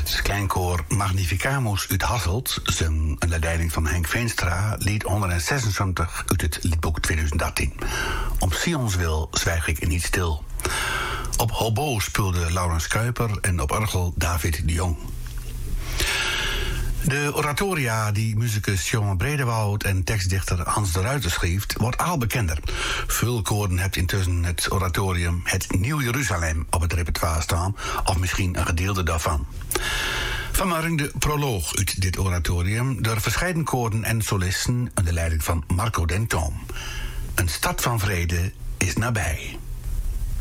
Het kleinkoor Magnificamus uit Hasselt, zong onder leiding van Henk Veenstra, lied 176 uit het liedboek 2013. Om Sions wil zwijg ik niet stil. Op hobo speelde Laurens Kuiper en op orgel David de Jong. De oratoria die muzikus Johan Bredewoud en tekstdichter Hans de Ruiter schreef, wordt al bekender. Veel koren hebt intussen het oratorium Het Nieuw Jeruzalem op het repertoire staan, of misschien een gedeelte daarvan. Vanmorgen de proloog uit dit oratorium door verscheiden koren en solisten onder leiding van Marco Dentoom. Een stad van vrede is nabij.